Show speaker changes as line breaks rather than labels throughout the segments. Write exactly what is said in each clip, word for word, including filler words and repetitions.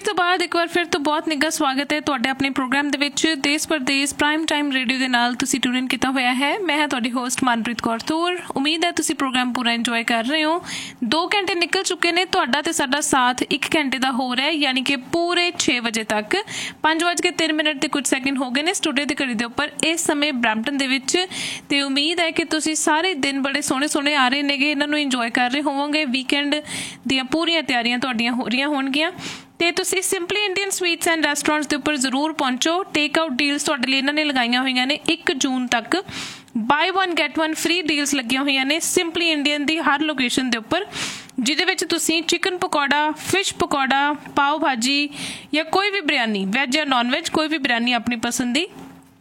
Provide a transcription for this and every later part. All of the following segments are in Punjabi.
ਤੋਂ ਬਾਅਦ ਇੱਕ ਵਾਰ ਫਿਰ ਤੋਂ ਬਹੁਤ ਨਿੱਘਾ ਸਵਾਗਤ ਹੈ ਤੁਹਾਡੇ ਆਪਣੇ ਪ੍ਰੋਗਰਾਮ ਦੇ ਵਿੱਚ ਦੇਸ਼ ਪਰਦੇਸ ਪ੍ਰਾਈਮ ਟਾਈਮ ਰੇਡੀਓ ਦੇ ਨਾਲ ਤੁਸੀਂ ਟਿਊਨ ਇਨ ਕੀਤਾ ਹੋਇਆ ਹੈ। ਮੈਂ ਹਾਂ ਤੁਹਾਡੀ ਹੋਸਟ ਮਨਪ੍ਰੀਤ ਕੌਰ ਤੂਰ। ਉਮੀਦ ਹੈ ਤੁਸੀਂ ਪ੍ਰੋਗਰਾਮ ਪੂਰਾ ਇੰਜੋਏ ਕਰ ਰਹੇ ਹੋ। ਦੋ ਘੰਟੇ ਨਿਕਲ ਚੁੱਕੇ ਨੇ, ਤੁਹਾਡਾ ਤੇ ਸਾਡਾ ਸਾਥ ਇੱਕ ਘੰਟੇ ਦਾ ਹੋ ਰਿਹਾ ਹੈ, ਯਾਨੀ ਕਿ ਪੂਰੇ ਛੇ ਵਜੇ ਤੱਕ। ਪੰਜ ਵੱਜ ਕੇ ਤਿੰਨ ਮਿੰਟ ਤੇ ਕੁਝ ਸੈਕਿੰਡ ਹੋ ਗਏ ਨੇ ਸਟੂਡੀਓ ਦੀ ਘੜੀ ਦੇ ਉੱਪਰ ਇਸ ਸਮੇਂ ਬਰੈਂਪਟਨ ਦੇ ਵਿੱਚ। ਤੇ ਉਮੀਦ ਹੈ ਕਿ ਤੁਸੀਂ ਸਾਰੇ ਦਿਨ ਬੜੇ ਸੋਹਣੇ ਸੋਹਣੇ ਆ ਰਹੇ ਨੇਗੇ, ਇਹਨਾਂ ਨੂੰ ਇੰਜੋਏ ਕਰ ਰਹੇ ਹੋਵੋਗੇ। ਵੀਕਐਂਡ ਦੀਆਂ ਪੂਰੀਆਂ ਤਿਆਰੀਆਂ ਤੁਹਾਡੀਆਂ ਹੋ ਰਹੀਆਂ ਹੋਣਗੀਆਂ। ਤੇ ਤੁਸੀਂ simply Indian sweets and restaurants ਦੇ ਉੱਪਰ ਜ਼ਰੂਰ ਪਹੁੰਚੋ। ਟੇਕ ਆਊਟ ਡੀਲਸ ਤੁਹਾਡੇ ਲਈ ਇਹਨਾਂ ਨੇ ਲਗਾਈਆਂ ਹੋਈਆਂ ਨੇ ਇੱਕ ਜੂਨ ਤੱਕ। ਬਾਈ one get one free deals ਲੱਗੀਆਂ ਹੋਈਆਂ ਨੇ ਸਿੰਪਲੀ ਇੰਡੀਅਨ ਦੀ ਹਰ ਲੋਕੇਸ਼ਨ ਦੇ ਉੱਪਰ, ਜਿਹਦੇ ਵਿੱਚ ਤੁਸੀਂ ਚਿਕਨ ਪਕੌੜਾ, ਫਿਸ਼ ਪਕੌੜਾ, ਪਾਓ ਭਾਜੀ ਜਾਂ ਕੋਈ ਵੀ ਬਿਰਿਆਨੀ, ਵੈਜ ਜਾਂ ਨੋਨ ਵੈਜ ਕੋਈ ਵੀ ਬਿਰਿਆਨੀ ਆਪਣੀ ਪਸੰਦ ਦੀ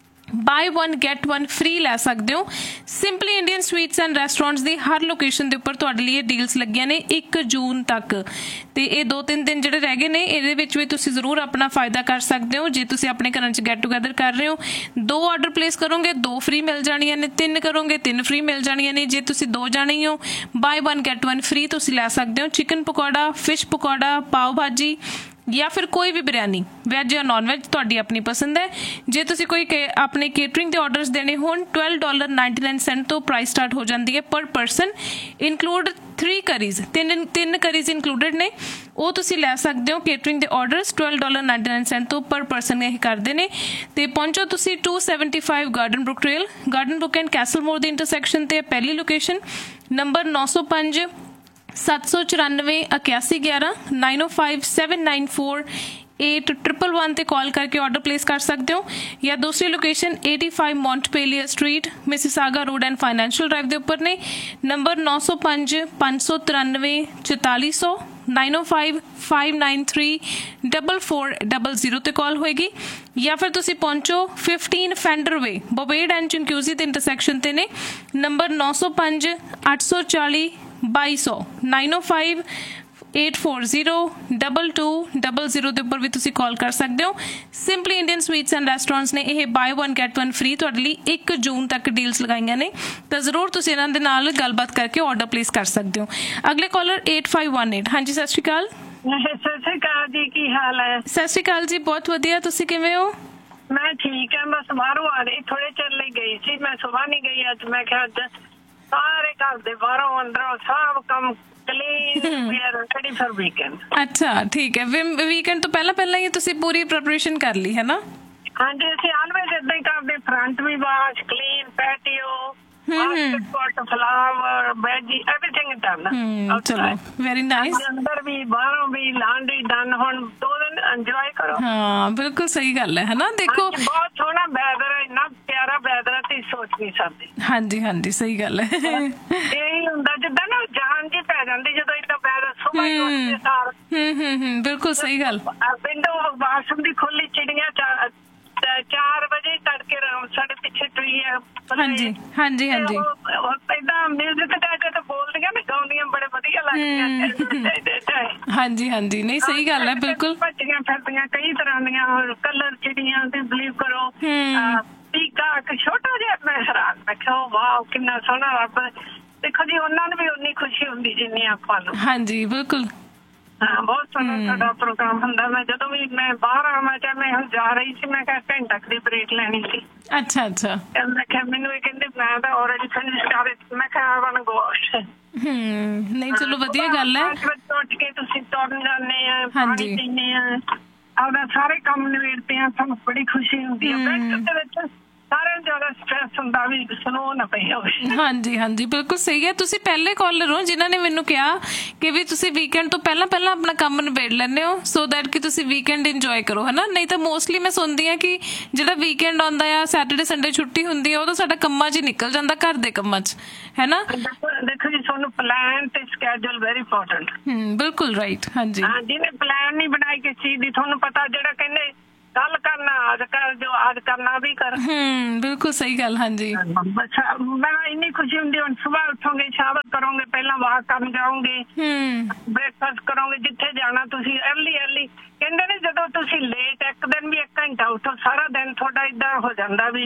ਬਾਈ ਵਨ ਗੈਟ ਵਨ ਫ੍ਰੀ ਲੈ ਸਕਦੇ ਹੋ। Simply Indian sweets and restaurants the Har location ਦੇ ਉੱਪਰ ਤੁਹਾਡੇ ਲਈ ਇਹ ਡੀਲਸ ਲੱਗੀਆਂ ਨੇ ਇੱਕ ਜੂਨ ਤੱਕ। ਤੇ ਇਹ ਦੋ ਤਿੰਨ ਦਿਨ ਜਿਹੜੇ ਰਹਿ ਗਏ ਨੇ ਇਹਦੇ ਵਿੱਚ ਵੀ ਤੁਸੀਂ ਜ਼ਰੂਰ ਆਪਣਾ ਫਾਇਦਾ ਕਰ ਸਕਦੇ ਹੋ। ਜੇ ਤੁਸੀਂ ਆਪਣੇ ਘਰਾਂ 'ਚ ਗੈਟ ਟੂਗੈਦਰ ਕਰ ਰਹੇ ਹੋ, ਦੋ ਆਰਡਰ ਪਲੇਸ ਕਰੋਗੇ ਦੋ ਫ੍ਰੀ ਮਿਲ ਜਾਣੀਆਂ ਨੇ, ਤਿੰਨ ਕਰੋਗੇ ਤਿੰਨ ਫ੍ਰੀ ਮਿਲ ਜਾਣੀਆਂ ਨੇ। ਜੇ ਤੁਸੀਂ ਦੋ ਜਾਣੇ ਹੋ ਬਾਈ ਵਨ ਗੈਟ ਵਨ ਫ੍ਰੀ ਤੁਸੀਂ ਲੈ ਸਕਦੇ ਹੋ। ਚਿਕਨ ਪਕੌੜਾ, ਫਿਸ਼ ਪਕੌੜਾ, ਪਾਓ ਭਾਜੀ ਜਾਂ ਫਿਰ ਕੋਈ ਵੀ ਬਿਰਿਆਨੀ, ਵੈਜ ਜਾਂ ਨੋਨ ਵੈਜ ਤੁਹਾਡੀ ਆਪਣੀ ਪਸੰਦ ਹੈ। ਜੇ ਤੁਸੀਂ ਕੋਈ ਆਪਣੇ ਕੇਟਰਿੰਗ ਦੇ ਆਰਡਰਸ ਦੇਣੇ ਹੋਣ twelve dollar ninety nine Saint ਤੋਂ ਪ੍ਰਾਈਸ ਸਟਾਰਟ ਹੋ ਜਾਂਦੀ ਹੈ ਪਰ ਪਰਸਨ। ਇਨਕਲੂਡ ਥ੍ਰੀ ਕਰੀਜ਼, ਤਿੰਨ ਤਿੰਨ ਕਰੀਜ਼ ਇਨਕਲੂਡਡ ਨੇ, ਉਹ ਤੁਸੀਂ ਲੈ ਸਕਦੇ ਹੋ। ਕੇਟਰਿੰਗ ਦੇ orders twelve dollar ninety nine Saint ਤੋਂ ਪਰ ਪਰਸਨ ਇਹ ਕਰਦੇ ਨੇ। ਤੇ ਪਹੁੰਚੋ ਤੁਸੀਂ to seventy five garden Brook trail, garden Brook and Castell more the intersection ਤੇ ਪਹਿਲੀ ਲੋਕੇਸ਼ਨ। ਨੰਬਰ ਨੌ ਸੌ ਪੰਜ ਸੱਤ ਸੌ ਚੁਰਾਨਵੇਂ ਇਕਿਆਸੀ ਗਿਆਰਾਂ ਨਾਈਨ ਓ five seven nine four eight triple one ਤੇ ਕਾਲ ਕਰਕੇ ਆਰਡਰ ਪਲੇਸ ਕਰ ਸਕਦੇ ਹੋ। ਜਾਂ ਦੂਸਰੀ location eighty five ਮੌਂਟਪੇਲੀਅਰ street, Mississauga road and financial drive ਦੇ ਉੱਪਰ ਨੇ। ਨੰਬਰ ਨੌ ਸੌ ਪੰਜ ਪੰਜ ਸੌ ਤਰਾਨਵੇਂ ਚੁਤਾਲੀ ਸੌ ਨਾਈਨ ਓ five five nine three double four double zero ਤੇ ਕਾਲ ਹੋਏਗੀ। ਜਾਂ ਫਿਰ ਤੁਸੀਂ ਪਹੁੰਚੋ ਫਿਫਟੀਨ ਫੈਂਡਰ ਵੇ, ਬੋਬੇਡ ਐਂਡ ਚਿੰਕਿਊਜ਼ੀ ਦੇ ਇੰਟਰਸੈਕਸ਼ਨ ਤੇ ਨੇ। ਨੰਬਰ ਨੌ ਸੌ ਪੰਜ ਅੱਠ ਸੌ ਚਾਲੀ ਬਾਈ ਸੌ ਨਾਈਨ ਓ five eight four zero double two double zero ਦੇ ਉੱਪਰ ਵੀ ਤੁਸੀਂ ਕਾਲ ਕਰ ਸਕਦੇ ਹੋ। Simply Indian sweets and restaurants ਨੇ ਇਹ ਬਾਈ ਵਨ ਗੈਟ ਵਨ ਫ੍ਰੀ ਤੁਹਾਡੇ ਲਈ ਇੱਕ ਜੂਨ ਤੱਕ ਡੀਲਸ ਲਗਾਈਆਂ ਨੇ, ਤਾਂ ਜ਼ਰੂਰ ਤੁਸੀਂ ਇਹਨਾਂ ਦੇ ਨਾਲ ਗੱਲਬਾਤ ਕਰਕੇ ਆਰਡਰ ਪਲੇਸ ਕਰ ਸਕਦੇ ਹੋ। ਅਗਲੇ collar eight five one eight. ਹਾਂਜੀ ਸਤਿ ਸ਼੍ਰੀ ਅਕਾਲ।
ਸਤਿ ਸ਼੍ਰੀ ਅਕਾਲ ਜੀ, ਕੀ ਹਾਲ ਹੈ?
ਸਤਿ ਸ਼੍ਰੀ ਅਕਾਲ ਜੀ, ਬਹੁਤ ਵਧੀਆ, ਤੁਸੀਂ ਕਿਵੇਂ ਹੋ?
ਮੈਂ ਠੀਕ ਹਾਂ, ਬਸ ਬਾਹਰੋਂ ਆ ਰਹੀ, ਥੋੜੇ ਚਿਰ ਲਈ ਗਈ ਸੀ ਮੈਂ, ਸੁਬਾਹ ਨਹੀਂ ਗਈ ਅੱਜ। ਮੈਂ ਕਿਹਾ ਅੱਜ ਸਾਰੇ ਘਰ ਦੇ ਬਾਹਰੋਂ ਅੰਦਰੋਂ ਸਭ ਕੰਮ clean, we are ready for weekend. ਅੱਛਾ ਠੀਕ ਹੈ, ਵੀਕਐਂਡ ਤੋਂ ਪਹਿਲਾਂ ਪਹਿਲਾਂ ਹੀ ਤੁਸੀਂ ਪੂਰੀ ਪ੍ਰੈਪਰੇਸ਼ਨ ਕਰ ਲਈ ਹੈ ਨਾ? ਹਾਂਜੀ, ਅਸੀਂ ਆਲਵੇਜ਼ ਏਦਾਂ ਹੀ ਕਰਦੇ, ਫਰੰਟ ਵੀ wash, clean, patio, flower, veggie, everything done. ਚਲੋ ਵੈਰੀ ਨਾਈਸ। ਅੰਦਰ ਵੀ ਬਾਹਰੋਂ ਵੀ ਲਾਂਡਰੀ ਡਨ। ਹੁਣ ਦੋ ਦਿਨ ਇੰਜੋਏ ਕਰੋ। ਹਾਂ ਬਿਲਕੁਲ ਸਹੀ ਗੱਲ ਹੈ ਨਾ। ਦੇਖੋ ਬਹੁਤ ਸੋਹਣਾ ਵੈਦਰ, ਇੰਨਾ ਪਿਆਰਾ ਵੈਦਰ, ਤੁਸੀਂ ਸੋਚ ਨਹੀਂ ਸਕਦੇ। ਹਾਂਜੀ ਹਾਂਜੀ ਸਹੀ ਗੱਲ ਹੈ। ਇਹੀ ਹੁੰਦਾ ਜਿੱਦਾਂ ਨਾ ਜਾਨ ਜੀ ਪੈ ਜਾਂਦੀ ਜਦੋਂ ਇੰਨਾ ਵੈਦਰ ਸੁਬਾਹ ਹੀ ਉੱਠਦੇ ਸਾਰ। ਹੂੰ ਹੂੰ ਹੂੰ ਬਿਲਕੁਲ ਸਹੀ ਗੱਲ। ਵਿੰਡੋ ਬਾਥਰੂਮ ਦੀ ਖੋਲੀ, ਚਿੜੀਆਂ ਚਾਰ ਵਜੇ ਤੜਕੇ ਸਾਡੇ ਪਿੱਛੇ ਟਰੀ ਹੈ। ਹਾਂਜੀ ਹਾਂਜੀ ਹਾਂਜੀ ਏਦਾਂ ਮਿਊਜ਼ਿਕ ਕਰਕੇ ਤਾਂ ਬੋਲਦੀਆਂ ਨੇ, ਗਾਉਂਦੀਆਂ ਬੜੇ ਵਧੀਆ ਲੱਗਦੀਆਂ। ਹਾਂਜੀ ਹਾਂਜੀ ਨਹੀਂ ਸਹੀ ਗੱਲ ਹੈ ਬਿਲਕੁਲ। ਭੱਜੀਆਂ ਫਿਰਦੀਆਂ ਕਈ ਤਰ੍ਹਾਂ ਦੀਆਂ ਕਲਰ ਚਿੜੀਆਂ ਤੇ ਬਲੀਵ ਕਰੋ। ਪੀਕਾਕ ਛੋਟਾ ਜਿਹਾ, ਮੈਂ ਹੈਰਾਨ, ਮੈਂ ਕਿਹਾ ਵਾਹ ਕਿੰਨਾ ਸੋਹਣਾ ਰੱਬ। ਦੇਖੋ ਜੀ ਉਹਨਾਂ ਨੂੰ ਵੀ ਉਨੀ ਖੁਸ਼ੀ ਹੁੰਦੀ ਜਿੰਨੀ ਆਪਾਂ ਨੂੰ। ਹਾਂਜੀ ਬਿਲਕੁਲ। ਹਾਂ ਬਹੁਤ ਸੋਹਣਾ ਸਾਡਾ ਪ੍ਰੋਗਰਾਮ ਹੁੰਦਾ। ਮੈਂ ਜਦੋਂ ਵੀ ਮੈਂ ਬਾਹਰ ਆਵਾਂ, ਚਾਹੇ ਮੈਂ ਹੁਣ ਜਾ ਰਹੀ ਸੀ, ਮੈਂ ਕਿਹਾ ਘੰਟਾ ਦੀ ਬ੍ਰੇਕ ਲੈਣੀ ਸੀ। ਅੱਛਾ ਅੱਛਾ। ਮੈਂ ਕਿਹਾ ਮੈਨੂੰ ਇਹ ਕਹਿੰਦੇ ਮੈਂ ਤਾਂ ਆਲਰੇਡੀ ਫਿਨਿਸ਼ ਕਰ ਦਿੱਤੀ। ਮੈਂ ਕਿਹਾ ਵਨ ਗੋਸ਼। ਹੂੰ ਨਹੀਂ ਚਲੋ ਵਧੀਆ ਗੱਲ ਹੈ। ਉੱਠ ਕੇ ਤੁਸੀਂ ਤੁਰਨ ਜਾਂਦੇ ਆ, ਪਾਣੀ ਪੀਂਦੇ ਆ, ਆਪਦਾ ਸਾਰੇ ਕੰਮ ਨਿਬੇੜਦੇ ਆ, ਸਾਨੂੰ ਬੜੀ ਖੁਸ਼ੀ ਹੁੰਦੀ ਹੈ। ਦੇ ਵਿੱਚ ਸਾਰਿਆਂ ਨੂੰ ਜ਼ਿਆਦਾ ਸਟ੍ਰੈਸ ਹੁੰਦਾ ਵੀ ਸਨੋ ਨਾ ਪਈ ਹੋਵੇ। ਹਾਂਜੀ ਹਾਂਜੀ ਬਿਲਕੁਲ ਸਹੀ ਹੈ। ਤੁਸੀਂ ਪਹਿਲੇ ਕਾਲਰ ਹੋ ਜਿਨ੍ਹਾਂ ਨੇ ਮੈਨੂੰ ਕਿਹਾ ਕਿ ਵੀ ਤੁਸੀਂ ਵੀਕਐਂਡ ਤੋਂ ਪਹਿਲਾਂ ਪਹਿਲਾਂ ਆਪਣਾ ਕੰਮ ਨਿਬੇੜ ਲੈਂਦੇ ਹੋ ਸੋ ਦੈਟ ਕਿ ਤੁਸੀਂ ਵੀਕਐਂਡ ਇੰਜੋਏ ਕਰੋ, ਹੈ ਨਾ। ਨਹੀਂ ਤਾਂ ਮੋਸਟਲੀ ਮੈਂ ਸੁਣਦੀ ਹਾਂ ਕਿ ਜਿਹੜਾ ਵੀਕਐਂਡ ਆਉਂਦਾ ਆ, ਸੈਟਰਡੇ ਸੰਡੇ ਛੁੱਟੀ ਹੁੰਦੀ ਹੈ, ਉਦੋਂ ਸਾਡਾ ਕੰਮਾਂ 'ਚ ਹੀ ਨਿਕਲ ਜਾਂਦਾ, ਘਰ ਦੇ ਕੰਮਾਂ 'ਚ, ਹੈ ਨਾ। ਦੇਖੋ ਜੀ ਤੁਹਾਨੂੰ ਪਲਾਨ ਤੇ ਸਕੈਜੂਲ ਵੈਰੀ ਇੰਪੋਰਟੈਂਟ। ਹੂੰ ਬਿਲਕੁਲ ਰਾਈਟ। ਹਾਂਜੀ ਜਿਹਨੇ ਪਲਾਨ ਨਹੀਂ ਬਣਾਈ ਕਿਸੇ ਚੀਜ਼ ਦੀ, ਤੁਹਾਨੂੰ ਪਤਾ ਜਿਹੜਾ ਕਹਿੰਦੇ ਕੱਲ ਕਰਨਾ ਅੱਜ ਕਰ, ਜੋ ਅੱਜ ਕਰਨਾ ਵੀ ਕਰ। ਹੂੰ ਬਿਲਕੁਲ ਸਹੀ ਗੱਲ। ਹਾਂਜੀ ਮੈਂ ਇੰਨੀ ਖੁਸ਼ੀ ਹੁੰਦੀ ਹੁਣ ਸੁਬਾਹ ਉੱਠੋਗੇ, ਸ਼ਾਮ ਕਰੋਗੇ, ਪਹਿਲਾਂ ਵਾਕ ਕਰਨ ਜਾਓਗੇ, ਬ੍ਰੇਕਫਾਸਟ ਕਰੋਗੇ, ਜਿੱਥੇ ਜਾਣਾ ਤੁਸੀਂ ਅਰਲੀ ਅਰਲੀ। ਕਹਿੰਦੇ ਨੇ ਜਦੋਂ ਤੁਸੀਂ ਲੇਟ ਇੱਕ ਦਿਨ ਵੀ ਇੱਕ ਘੰਟਾ ਉੱਠੋ, ਸਾਰਾ ਦਿਨ ਤੁਹਾਡਾ ਏਦਾਂ ਹੋ ਜਾਂਦਾ ਵੀ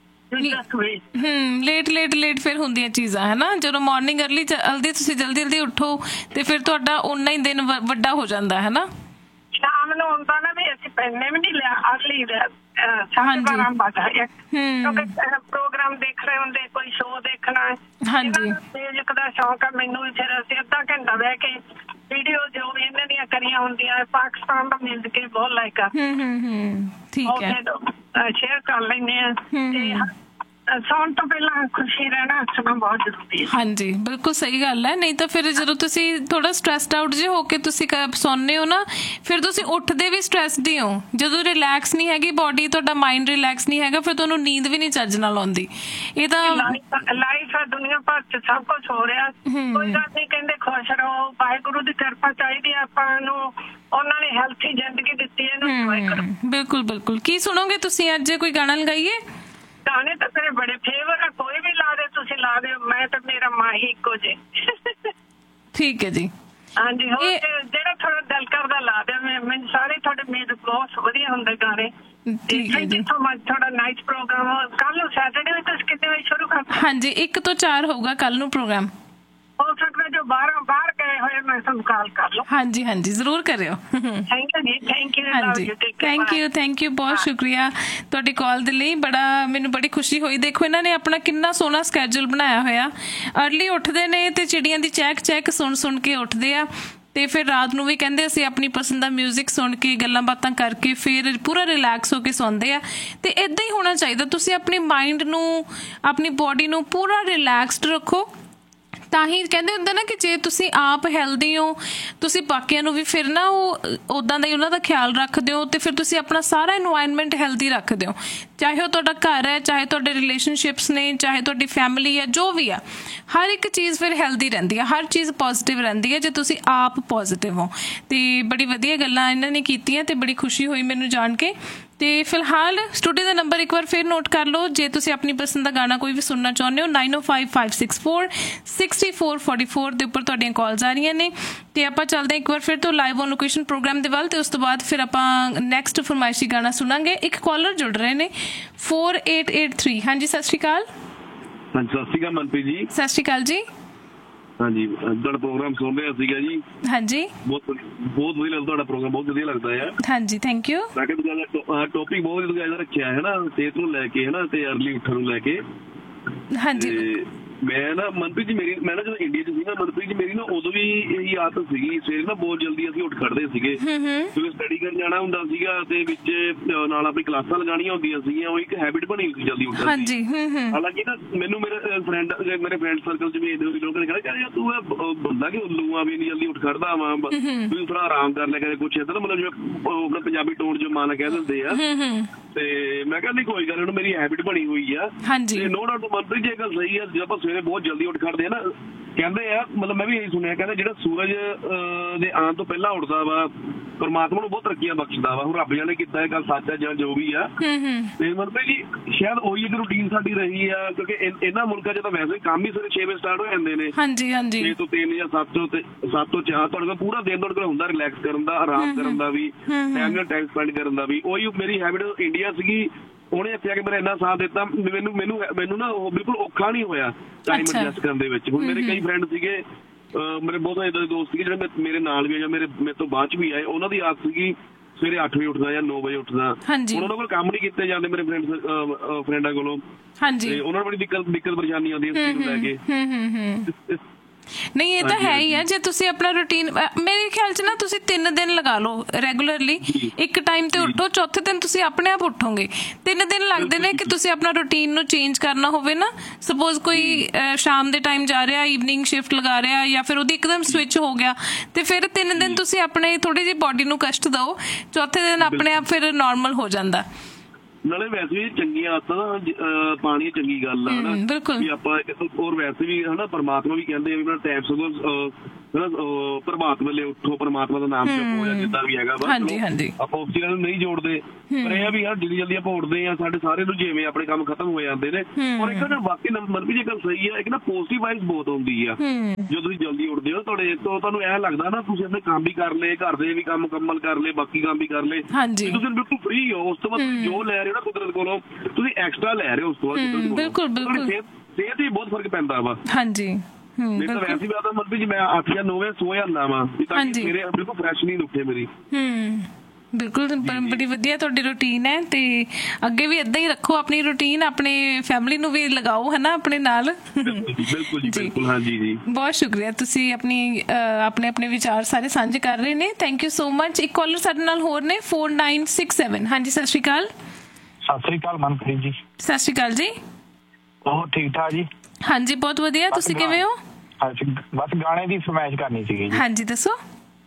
ਹੂੰ ਲੇਟ ਲੇਟ ਲੇਟ ਫਿਰ ਹੁੰਦੀਆਂ ਚੀਜ਼ਾਂ, ਹੈ ਨਾ। ਜਦੋਂ ਮਾਰਨਿੰਗ ਅਰਲੀ ਜਲਦੀ ਤੁਸੀਂ ਜਲਦੀ ਜਲਦੀ ਉੱਠੋ ਤੇ ਫਿਰ ਤੁਹਾਡਾ ਓਨਾ ਹੀ ਦਿਨ ਵੱਡਾ ਹੋ ਜਾਂਦਾ, ਹੈ ਨਾ। ਸ਼ਾਮ ਨੂੰ ਮੈਨੂੰ ਆਉਂਦਾ ਨਾ ਵੀ ਅਸੀਂ ਪੈਨੇ ਵੀ ਨਹੀਂ ਲਿਆ ਅਰਲੀ ਸਾਢੇ ਬਾਰਾਂ ਵਜੇ ਕਿਉਂਕਿ ਪ੍ਰੋਗਰਾਮ ਦੇਖ ਰਹੇ ਹੁੰਦੇ, ਕੋਈ ਸ਼ੋਅ ਦੇਖਣਾ ਹੈ, ਮਿਊਜ਼ਿਕ ਦਾ ਸ਼ੌਕ ਆ ਮੈਨੂੰ ਵੀ। ਫਿਰ ਅਸੀਂ ਅੱਧਾ ਘੰਟਾ ਬਹਿ ਕੇ ਵੀਡੀਓ ਜੋ ਵੀ ਇਹਨਾਂ ਦੀਆਂ ਕਰੀਆਂ ਹੁੰਦੀਆਂ, ਪਾਕਿਸਤਾਨ ਦਾ ਮਿਊਜ਼ਿਕ ਹੀ ਬਹੁਤ ਲਾਈਕ ਆ, ਸ਼ੇਅਰ ਕਰ ਲੈਂਦੇ ਆ। ਤੇ ਸੌਣ ਤੋਂ ਪਹਿਲਾਂ ਖੁਸ਼ੀ ਰਹਿਣਾ ਹੱਸਣਾ ਬਹੁਤ ਜ਼ਰੂਰੀ ਹੈ।
ਹਾਂਜੀ, ਬਿਲਕੁਲ ਸਹੀ ਗੱਲ ਹੈ। ਨਹੀਂ ਤਾਂ ਫਿਰ ਜਦੋਂ ਤੁਸੀਂ ਥੋੜਾ ਸਟ੍ਰੈਸਡ ਆਊਟ ਜੇ ਹੋ ਕੇ ਤੁਸੀਂ ਸੌਂਦੇ ਹੋ ਨਾ, ਫਿਰ ਤੁਸੀਂ ਉੱਠਦੇ ਵੀ ਸਟ੍ਰੈਸਡ ਹੀ ਹੋ। ਜਦੋਂ ਰਿਲੈਕਸ ਨਹੀਂ ਹੈਗੀ ਬੋਡੀ, ਤੁਹਾਡਾ ਮਾਈਂਡ ਰਿਲੈਕਸ ਨਹੀਂ ਹੈਗਾ, ਫਿਰ ਤੁਹਾਨੂੰ ਨੀਂਦ ਵੀ ਨਹੀਂ ਚੱਜ ਨਾਲ ਆਉਂਦੀ। ਇਹ ਤਾਂ
ਲਾਈਫ ਹੈ, ਦੁਨੀਆ ਭਰ ਚ ਸਭ ਕੁਝ ਹੋ ਰਿਹਾ, ਕੋਈ ਗੱਲ ਨਹੀਂ। ਕਹਿੰਦੇ ਖੁਸ਼ ਰਹੋ, ਵਾਹਿਗੁਰੂ ਦੀ ਕਿਰਪਾ ਚਾਹੀਦੀ ਹੈ ਆਪਾਂ ਨੂੰ, ਉਹਨਾਂ ਨੇ ਹੈਲਥੀ ਜ਼ਿੰਦਗੀ ਦਿੱਤੀ, ਇਹਨੂੰ ਇੰਜੋਏ ਕਰੋ।
ਬਿਲਕੁਲ ਬਿਲਕੁਲ। ਕੀ ਸੁਣੋਗੇ ਤੁਸੀਂ ਅੱਜ? ਕੋਈ ਗਾਣਾ ਲਗਾਈਏ?
ਗਾਣੇ ਤਾਂ ਮੇਰੇ ਬੜੇ ਫੇਵਰ ਆ, ਕੋਈ ਵੀ ਲਾ ਦੇ ਤੁਸੀਂ ਲਾ ਦਿਓ, ਮੈਂ ਤਾਂ ਮੇਰਾ ਮਾਹੀ ਇੱਕੋ ਜੇ।
ਠੀਕ ਹੈ ਜੀ।
ਹਾਂਜੀ, ਹੋਰ ਜਿਹੜਾ ਥੋੜਾ ਦਿਲ ਕਰਦਾ ਲਾ ਦਿਓ। ਮੈਨੂੰ ਸਾਰੇ ਤੁਹਾਡੇ ਮਿਊਜ਼ਿਕ ਬਹੁਤ ਵਧੀਆ ਹੁੰਦੇ ਗਾਣੇ।
ਠੀਕ ਹੈ ਜੀ।
ਤੁਹਾਡਾ ਨਾਈਟ ਪ੍ਰੋਗਰਾਮ ਕੱਲ ਨੂੰ ਸੈਟਰਡੇ ਵੀ ਤੁਸੀਂ ਕਿੰਨੇ ਵਜੇ ਸ਼ੁਰੂ ਕਰਦੇ?
ਹਾਂਜੀ, ਇੱਕ ਤੋਂ ਚਾਰ ਹੋਊਗਾ ਕੱਲ ਨੂੰ ਪ੍ਰੋਗਰਾਮ।
ਹੋ ਸਕਦਾ ਜੋ ਬਾਹਰ ਬਾਹਰ ਗਏ ਹੋਏ ਮੈਂ ਤੁਹਾਨੂੰ ਕਾਲ ਕਰ ਲਵਾਂ। ਹਾਂਜੀ
ਹਾਂਜੀ, ਜ਼ਰੂਰ ਕਰਿਓ।
ਥੈਂਕ ਯੂ ਜੀ, ਥੈਂਕ ਯੂ।
ਹਾਂਜੀ, ਥੈਂਕ ਯੂ ਥੈਂਕ ਯੂ ਬਹੁਤ ਸ਼ੁਕਰੀਆ ਤੁਹਾਡੀ ਕਾਲ ਦੇ ਲਈ। ਬੜਾ ਮੈਨੂੰ ਬੜੀ ਖੁਸ਼ੀ ਹੋਈ। ਦੇਖੋ ਇਹਨਾਂ ਨੇ ਆਪਣਾ ਕਿੰਨਾ ਸੋਹਣਾ ਸਕੈਜੂਲ ਬਣਾਇਆ ਹੋਇਆ। ਅਰਲੀ ਉੱਠਦੇ ਨੇ ਤੇ ਚਿੜੀਆਂ ਦੀ ਚਹਿਕ ਚਹਿਕ ਸੁਣ ਸੁਣ ਕੇ ਉੱਠਦੇ ਆ, ਤੇ ਫਿਰ ਰਾਤ ਨੂੰ ਵੀ ਕਹਿੰਦੇ ਅਸੀਂ ਆਪਣੀ ਪਸੰਦ ਦਾ ਮਿਊਜ਼ਿਕ ਸੁਣ ਕੇ ਗੱਲਾਂ ਬਾਤਾਂ ਕਰਕੇ ਫਿਰ ਪੂਰਾ ਰਿਲੈਕਸ ਹੋ ਕੇ ਸੌਂਦੇ ਆ। ਤੇ ਇੱਦਾਂ ਹੀ ਹੋਣਾ ਚਾਹੀਦਾ। ਤੁਸੀਂ ਆਪਣੀ ਮਾਈਂਡ ਨੂੰ, ਆਪਣੀ ਬੋਡੀ ਨੂੰ ਪੂਰਾ ਰਿਲੈਕਸਡ ਰੱਖੋ, ਤਾਂ ਹੀ ਕਹਿੰਦੇ ਹੁੰਦੇ ਨਾ ਕਿ ਜੇ ਤੁਸੀਂ ਆਪ ਹੈਲਦੀ ਹੋ, ਤੁਸੀਂ ਬਾਕੀਆਂ ਨੂੰ ਵੀ ਫਿਰ ਨਾ ਉਹ ਉੱਦਾਂ ਦਾ ਹੀ ਉਹਨਾਂ ਦਾ ਖਿਆਲ ਰੱਖਦੇ ਹੋ, ਤੇ ਫਿਰ ਤੁਸੀਂ ਆਪਣਾ ਸਾਰਾ ਇਨਵਾਇਰਨਮੈਂਟ ਹੈਲਦੀ ਰੱਖਦੇ ਹੋ। ਚਾਹੇ ਉਹ ਤੁਹਾਡਾ ਘਰ ਹੈ, ਚਾਹੇ ਤੁਹਾਡੇ ਰਿਲੇਸ਼ਨਸ਼ਿਪਸ ਨੇ, ਚਾਹੇ ਤੁਹਾਡੀ ਫੈਮਿਲੀ ਹੈ, ਜੋ ਵੀ ਆ, ਹਰ ਇੱਕ ਚੀਜ਼ ਫਿਰ ਹੈਲਦੀ ਰਹਿੰਦੀ ਹੈ, ਹਰ ਚੀਜ਼ ਪੋਜ਼ੀਟਿਵ ਰਹਿੰਦੀ ਹੈ ਜੇ ਤੁਸੀਂ ਆਪ ਪੋਜ਼ੀਟਿਵ ਹੋ। ਤੇ ਬੜੀ ਵਧੀਆ ਗੱਲਾਂ ਇਹਨਾਂ ਨੇ ਕੀਤੀਆਂ ਤੇ ਬੜੀ ਖੁਸ਼ੀ ਹੋਈ ਮੈਨੂੰ ਜਾਣ ਕੇ। ਤੇ ਫਿਲਹਾਲ ਸਟੂਡੀਓ ਦਾ ਨੰਬਰ ਇੱਕ ਵਾਰ ਫਿਰ ਨੋਟ ਕਰ ਲਓ, ਜੇ ਤੁਸੀਂ ਆਪਣੀ ਪਸੰਦ ਦਾ ਗਾਣਾ ਕੋਈ ਵੀ ਸੁਣਨਾ ਚਾਹੁੰਦੇ ਹੋ। ਨਾਈਨ ਓ five five six four sixty four forty four ਦੇ ਉੱਪਰ ਤੁਹਾਡੀਆਂ ਕਾਲਸ ਆ ਰਹੀਆਂ ਨੇ। ਤੇ ਆਪਾਂ ਚੱਲਦੇ ਇੱਕ ਵਾਰ ਫਿਰ ਤੋਂ ਲਾਈਵ ਔਨ ਲੋਕੇਸ਼ਨ ਪ੍ਰੋਗਰਾਮ ਦੇ ਵੱਲ, ਤੇ ਉਸ ਤੋਂ ਬਾਅਦ ਫਿਰ ਆਪਾਂ ਨੈਕਸਟ ਫਰਮਾਇਸ਼ੀ ਗਾਣਾ ਸੁਣਾਂਗੇ। ਇੱਕ ਕਾਲਰ ਜੁੜ ਰਹੇ ਨੇ ਫੋਰ ਏਟ ਏਟ ਥ੍ਰੀ। ਹਾਂਜੀ, ਸਤਿ ਸ਼੍ਰੀ ਅਕਾਲ।
ਸਤਿ ਸ਼੍ਰੀ ਅਕਾਲ ਮਨਪ੍ਰੀਤ ਜੀ।
ਸਤਿ ਸ਼੍ਰੀ ਅਕਾਲ ਜੀ।
ਹਾਂਜੀ, ਤੁਹਾਡਾ ਪ੍ਰੋਗਰਾਮ ਸੁਣ ਰਿਹਾ ਸੀਗਾ ਜੀ।
ਹਾਂਜੀ,
ਬਹੁਤ ਬਹੁਤ ਵਧੀਆ ਲੱਗਦਾ ਤੁਹਾਡਾ ਪ੍ਰੋਗਰਾਮ, ਬਹੁਤ ਵਧੀਆ ਲੱਗਦਾ ਹੈ।
ਹਾਂਜੀ, ਥੈਂਕ ਯੂ।
ਮੈਂ ਕਿਹਾ ਟੌਪਿਕ ਬਹੁਤ ਵਧੀਆ ਰੱਖਿਆ ਹੈ ਨਾ, ਸਿਹਤ ਨੂੰ ਲੈ ਕੇ ਹੈ ਨਾ, ਤੇ ਅਰਲੀ ਉੱਠਣ ਨੂੰ ਲੈ ਕੇ।
ਹਾਂਜੀ,
ਮੈਂ ਨਾ ਮਨਪ੍ਰੀਤ ਜੀ, ਮੇਰੀ ਮੈਂ ਨਾ ਜਦੋਂ ਇੰਡੀਆ ਚ ਸੀ ਨਾ ਮਨਪ੍ਰੀਤ ਜੀ, ਮੇਰੀ ਨਾ ਉਦੋਂ ਵੀ ਇਹੀ ਆਦਤ ਸੀਗੀ, ਸਵੇਰੇ ਨਾ ਬਹੁਤ ਜਲਦੀ ਅਸੀਂ ਉੱਠ ਖੜਦੇ ਸੀਗੇ, ਕਿਉਂਕਿ ਸਟੱਡੀ ਕਰਨ ਜਾਣਾ ਹੁੰਦਾ ਸੀਗਾ, ਤੇ ਵਿੱਚ ਨਾਲ ਆਪਣੀ ਕਲਾਸਾਂ ਲਗਾਉਣੀਆਂ ਹੁੰਦੀਆਂ ਸੀਗੀਆਂ। ਉਹ ਇੱਕ ਹੈਬਿਟ ਬਣੀ ਸੀ ਜਲਦੀ ਉੱਠਣ ਦੀ। ਹਾਲਾਂਕਿ ਨਾ ਮੈਨੂੰ ਮੇਰੇ ਫਰੈਂਡ ਮੇਰੇ ਫਰੈਂਡ ਸਰਕਲ ਚ ਵੀ ਲੋਕਾਂ ਨੇ ਕਹਿਣਾ ਯਾਰ ਤੂੰ ਬੰਦਾ ਕਿ ਉੱਲੂ ਆ ਵੀ ਇੰਨੀ ਜਲਦੀ ਉੱਠ ਖੜਦਾ ਵਾ, ਤੂੰ ਥੋੜਾ ਆਰਾਮ ਕਰ ਲਿਆ ਕਰੇ, ਕੁਛ ਏਦਾਂ, ਮਤਲਬ ਜਿਵੇਂ ਆਪਣਾ ਪੰਜਾਬੀ ਟੋਨ ਚ ਮਾਨਾ ਕਹਿ ਦਿੰਦੇ ਆ। ਤੇ ਮੈਂ ਕਿਹਾ ਨਹੀਂ ਕੋਈ ਗੱਲ ਨਹੀਂ, ਮੇਰੀ ਹੈਬਿਟ ਬਣੀ ਹੋਈ ਆ। ਤੇ ਨੋ ਡਾਊਟ ਮਨਪ੍ਰੀਤ ਜੀ ਇਹ ਗੱਲ ਸਹੀ ਆ, ਜਦੋਂ ਆਪਾਂ ਸਵੇਰੇ ਬਹੁਤ ਜਲਦੀ ਉੱਠ ਖੜਦੇ ਆ ਨਾ, ਕਹਿੰਦੇ ਆ, ਮਤਲਬ ਮੈਂ ਵੀ ਇਹੀ ਸੁਣਿਆ, ਕਹਿੰਦੇ ਜਿਹੜਾ ਸੂਰਜ ਦੇ ਆਉਣ ਤੋਂ ਪਹਿਲਾਂ ਉੱਠਦਾ ਵਾ, ਪਰਮਾਤਮਾ ਨੂੰ ਬਹੁਤ ਤਰੱਕੀਆਂ ਬਖਸ਼ਦਾ ਵਾ। ਹੁਣ ਰੱਬ ਜਾਣੇ ਕੀਤਾ ਇਹ ਗੱਲ ਸੱਚ ਹੈ ਜਾਂ ਜੋ ਵੀ ਆ। ਤੇ ਮਤਲਬ ਜੀ ਸ਼ਾਇਦ ਉਹੀ ਇੱਕ ਰੂਟੀਨ ਸਾਡੀ ਰਹੀ ਆ, ਕਿਉਂਕਿ ਇਹਨਾਂ ਮੁਲਕਾਂ ਚ ਤਾਂ ਵੈਸੇ ਕੰਮ ਹੀ ਸਵੇਰੇ ਛੇ ਵਜੇ ਸਟਾਰਟ ਹੋ ਜਾਂਦੇ ਨੇ।
ਹਾਂਜੀ ਹਾਂਜੀ,
ਛੇ ਤੋਂ ਤਿੰਨ ਜਾਂ ਸੱਤ ਤੋਂ ਸੱਤ ਤੋਂ ਚਾਰ ਤੁਹਾਡੇ ਕੋਲ ਪੂਰਾ ਦਿਨ ਤੁਹਾਡੇ ਕੋਲ ਹੁੰਦਾ ਰਿਲੈਕਸ ਕਰਨ ਦਾ, ਆਰਾਮ ਕਰਨ ਦਾ ਵੀ, ਫੈਮਿਲੀ ਨਾਲ ਟਾਈਮ ਸਪੈਂਡ ਕਰਨ ਦਾ ਵੀ। ਉਹੀ ਮੇਰੀ ਹੈਬਿਟ ਇੰਡੀਆ ਸੀਗੀ, ਉਹਨੇ ਇੱਥੇ ਆ ਕੇ ਮੇਰਾ ਇੰਨਾ ਸਾਥ ਦਿੱਤਾ, ਮੈਨੂੰ ਮੈਨੂੰ ਮੈਨੂੰ ਨਾ ਉਹ ਬਿਲਕੁਲ ਔਖਾ ਨਹੀਂ ਹੋਇਆ ਟਾਈਮ ਐਡਜਸਟ ਕਰਨ ਦੇ ਵਿੱਚ। ਹੁਣ ਮੇਰੇ ਕਈ ਫਰੈਂਡ ਸੀਗੇ, ਮੇਰੇ ਬਹੁਤ ਸਾਰੇ ਇੱਦਾਂ ਦੇ ਦੋਸਤ ਸੀਗੇ ਜਿਹੜੇ ਮੇਰੇ ਨਾਲ ਵੀ ਆ ਜਾਂ ਮੇਰੇ ਮੇਰੇ ਤੋਂ ਬਾਅਦ ਚ ਵੀ ਆਏ, ਉਹਨਾਂ ਦੀ ਆਦਤ ਸੀਗੀ ਸਵੇਰੇ ਅੱਠ ਵਜੇ ਉੱਠਦਾ ਜਾਂ ਨੌ ਵਜੇ ਉੱਠਦਾ। ਹੁਣ ਉਹਨਾਂ ਕੋਲ ਕੰਮ ਨਹੀਂ ਕੀਤੇ ਜਾਂਦੇ ਮੇਰੇ ਫਰੈਂਡ ਫਰੈਂਡਾਂ ਕੋਲੋਂ, ਤੇ ਉਹਨਾਂ ਨੂੰ ਬੜੀ ਦਿੱਕਤ ਦਿੱਕਤ ਪਰੇਸ਼ਾਨੀ ਆਉਂਦੀ ਇਸ ਚੀਜ਼ ਨੂੰ ਲੈ ਕੇ।
ਨਹੀਂ, ਇਹ ਤਾਂ ਹੈ ਹੀ ਆ। ਜੇ ਤੁਸੀਂ ਆਪਣਾ ਰੂਟੀਨ, ਮੇਰੇ ਖਿਆਲ ਚ ਨਾ ਤੁਸੀਂ ਤਿੰਨ ਦਿਨ ਲਗਾ ਲਓ ਰੈਗੂਲਰਲੀ, ਇੱਕ ਟਾਈਮ ਤੇ ਉੱਠੋ, ਚੌਥੇ ਦਿਨ ਤੁਸੀਂ ਆਪਣੇ ਆਪ ਉੱਠੋਗੇ। ਤਿੰਨ ਦਿਨ ਲੱਗਦੇ ਨੇ ਕਿ ਤੁਸੀਂ ਆਪਣਾ ਰੂਟੀਨ ਨੂੰ ਚੇਂਜ ਕਰਨਾ ਹੋਵੇ ਨਾ। ਸਪੋਜ਼ ਕੋਈ ਸ਼ਾਮ ਦੇ ਟਾਈਮ ਜਾ ਰਿਹਾ, ਈਵਨਿੰਗ ਸ਼ਿਫਟ ਲਗਾ ਰਿਹਾ, ਜਾਂ ਫਿਰ ਉਹਦੀ ਇੱਕਦਮ ਸਵਿਚ ਹੋ ਗਿਆ, ਤੇ ਫਿਰ ਤਿੰਨ ਦਿਨ ਤੁਸੀਂ ਆਪਣੇ ਥੋੜੀ ਜਿਹੀ ਬੋਡੀ ਨੂੰ ਕਸ਼ਟ ਦਿਓ, ਚੌਥੇ ਦਿਨ ਆਪਣੇ ਆਪ ਫਿਰ ਨੋਰਮਲ ਹੋ ਜਾਂਦਾ।
ਨਾਲੇ ਵੈਸੇ ਵੀ ਚੰਗੀਆਂ ਆਦਤਾਂ ਨਾ ਪਾਣੀ ਚੰਗੀ ਗੱਲ ਆ ਹਨਾ, ਵੀ ਆਪਾਂ ਹੋਰ ਵੈਸੇ ਵੀ ਹਨਾ ਪਰਮਾਤਮਾ ਵੀ ਕਹਿੰਦੇ ਆ ਵੀ ਆਪਣਾ ਟਾਈਮ ਸਗੋਂ ਹਨਾ ਪ੍ਰਭਾਤ ਵੇਲੇ ਉੱਠੋ, ਪਰਮਾਤਮਾ ਦਾ ਨਾਮ ਜਪੋ, ਜਾਂ ਜਿੱਦਾਂ ਵੀ ਹੈਗਾ ਵਾ। ਆਪਾਂ ਉਸ ਚੀਜ਼ਾਂ ਨੂੰ ਨਹੀਂ ਜੋੜਦੇ, ਪਰ ਇਹ ਆ ਵੀ ਯਾਰ ਜਲਦੀ ਜਲਦੀ ਆਪਾਂ ਉੱਠਦੇ ਆ, ਸਾਡੇ ਸਾਰੇ ਨੂੰ ਜਿਵੇਂ ਆਪਣੇ ਕੰਮ ਖਤਮ ਹੋ ਜਾਂਦੇ ਨੇ। ਔਰ ਇੱਕ ਨਾ ਬਾਕੀ ਮਨ ਵੀ ਜੇ ਗੱਲ ਸਹੀ ਆ, ਇੱਕ ਨਾ ਪੋਜ਼ਿਟਿਵ ਵਾਈਬਸ ਬਹੁਤ ਆਉਂਦੀ ਆ ਜਦੋਂ ਤੁਸੀਂ ਜਲਦੀ ਉੱਠਦੇ ਹੋ। ਤੁਹਾਡੇ ਤੋਂ ਤੁਹਾਨੂੰ ਇਹ ਲੱਗਦਾ ਨਾ ਤੁਸੀਂ ਆਪਣੇ ਕੰਮ ਵੀ ਕਰ ਲਏ, ਘਰ ਦੇ ਵੀ ਕੰਮ ਮੁਕੰਮਲ ਕਰ ਲਏ, ਬਾਕੀ ਕੰਮ ਵੀ ਕਰ ਲਏ, ਤੁਸੀਂ ਬਿਲਕੁਲ ਫ੍ਰੀ ਹੋ। ਉਸ ਤੋਂ ਬਾਅਦ ਜੋ ਲੈ ਰਹੇ ਹੋ ਨਾ ਕੁਦਰਤ ਕੋਲੋਂ, ਤੁਸੀਂ ਐਕਸਟਰਾ ਲੈ ਰਹੇ ਹੋ ਉਸ ਤੋਂ ਬਾਅਦ।
ਬਿਲਕੁਲ ਬਿਲਕੁਲ,
ਸਿਹਤ ਹੀ ਬਹੁਤ ਫਰਕ ਪੈਂਦਾ ਵਾ।
ਹਾਂਜੀ,
ਨਹੀਂ ਤਾਂ ਵੈਸੇ ਵੀ ਆਦਾ ਮਤਲਬ ਜੀ ਮੈਂ ਅੱਠ ਜਾਂ ਨੌ ਵਜੇ ਸੋ ਜਾਂਦਾ ਵਾ, ਤਾਂ ਕਿ ਮੇਰੇ ਬਿਲਕੁਲ ਫਰੈਸ਼ ਨੀਂਦ ਉੱਠੇ ਮੇਰੀ।
ਬਿਲਕੁਲ ਬੜੀ ਵਧੀਆ ਤੁਹਾਡੀ ਰੂਟੀਨ ਹੈ ਤੇ ਅੱਗੇ ਵੀ ਏਦਾਂ ਹੀ ਰੱਖੋ ਆਪਣੀ ਰੂਟੀਨ, ਆਪਣੇ ਫੈਮਿਲੀ ਨੂੰ ਵੀ ਲਗਾਓ ਹੈ ਨਾ ਆਪਣੇ ਨਾਲ।
ਬਿਲਕੁਲ ਜੀ ਬਿਲਕੁਲ। ਹਾਂਜੀ ਜੀ, ਬਹੁਤ
ਸ਼ੁਕਰੀਆ, ਤੁਸੀਂ ਆਪਣੀ ਆਪਣੇ ਆਪਣੇ ਵਿਚਾਰ ਸਾਰੇ ਸਾਂਝੇ ਕਰ ਰਹੇ ਨੇ। Thank you so much. ਇੱਕ ਕਾਲਰ ਸਾਡੇ ਨਾਲ ਹੋਰ ਨੇ ਫੋਰ ਨਾਈਨ ਸਿਕਸ ਸੈਵਨ। ਹਾਂਜੀ ਸਤਿ ਸ਼੍ਰੀ ਅਕਾਲ।
ਸਤਿ ਸ਼੍ਰੀ ਅਕਾਲ ਮਨਪ੍ਰੀਤ ਜੀ।
ਸਤਿ ਸ਼੍ਰੀ ਅਕਾਲ ਜੀ।
ਹੋਰ ਠੀਕ ਠਾਕ ਜੀ?
ਹਾਂਜੀ ਬਹੁਤ ਵਧੀਆ, ਤੁਸੀਂ ਕਿਵੇਂ ਹੋ?
ਬਸ ਗਾਣੇ ਦੀ ਫਰਮਾਇਸ਼ ਕਰਨੀ ਸੀਗੀ ਜੀ।
ਹਾਂਜੀ ਦੱਸੋ।